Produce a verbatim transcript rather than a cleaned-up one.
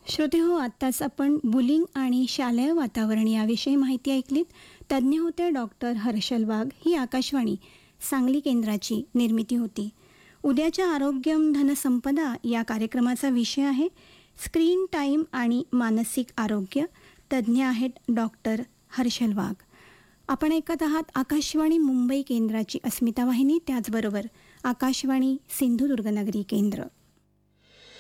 श्रोतेहो, आत्ताच आपण बुलिंग आणि शालेय वातावरण याविषयी माहिती ऐकलीत. तज्ज्ञ होते डॉक्टर हर्षल वाघ. ही आकाशवाणी सांगली केंद्राची निर्मिती होती. उद्याच्या आरोग्यम धनसंपदा या कार्यक्रमाचा विषय आहे स्क्रीन टाईम आणि मानसिक आरोग्य. तज्ज्ञ आहेत डॉक्टर हर्षल वाघ. आपण ऐकत आहात आकाशवाणी मुंबई केंद्राची अस्मिता वाहिनी, त्याचबरोबर आकाशवाणी सिंधुदुर्गनगरी केंद्र.